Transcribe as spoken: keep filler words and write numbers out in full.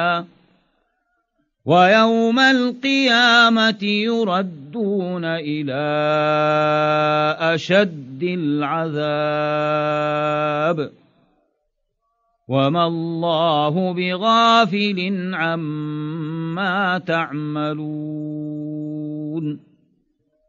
ويوم القيامة يردون إلى أشد العذاب وما الله بغافل عما تعملون